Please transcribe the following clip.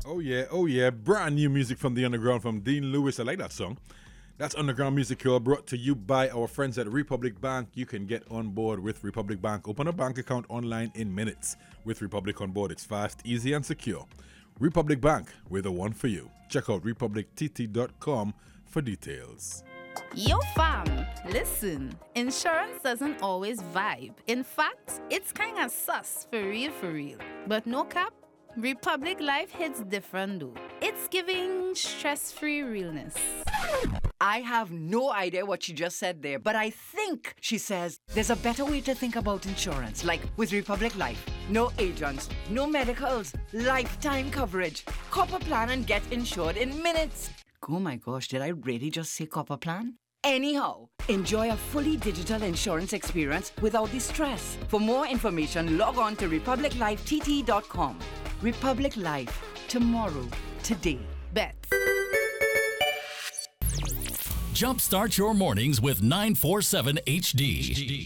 Oh yeah. Brand new music from the Underground from Dean Lewis. I like that song. That's Underground Music Hour brought to you by our friends at Republic Bank. You can get on board with Republic Bank. Open a bank account online in minutes. With Republic on board, it's fast, easy, and secure. Republic Bank, we're the one for you. Check out republictt.com for details. Yo fam, listen, insurance doesn't always vibe. In fact, it's kinda sus, for real. But no cap, Republic Life hits different though. It's giving stress-free realness. I have no idea what she just said there, but I think she says there's a better way to think about insurance, like with Republic Life. No agents, no medicals, lifetime coverage. Copper plan and get insured in minutes. Oh my gosh, did I really just say copper plan? Anyhow, enjoy a fully digital insurance experience without the stress. For more information, log on to republiclifett.com. Republic Life. Tomorrow. Today. Bet. Jumpstart your mornings with 947 HD.